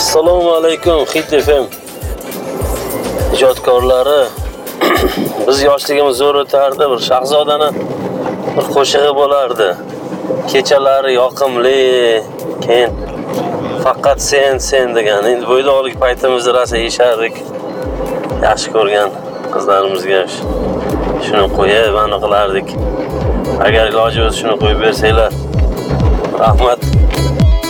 Assalomu alaykum Hit FM ijodkorlari. Biz yoshligimiz zo'r o'tardi. Bir Shahzodani bir qo'shig'i bo'lardi. Kechalari yoqimli, keyin faqat sen degan. Endi bo'ydoqlik paytimizda rosa yeshardik. Yaxshi ko'rgan qizlarimizga shuni qo'yib, aniq qilardik. Agar iloji bo'lsa shuni qo'yib bersanglar. Rahmat.